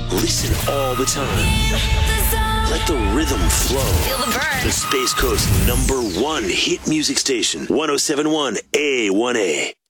Listen all the time. Let the rhythm flow. Feel the burn. The Space Coast #1 hit music station, 107.1 A1A.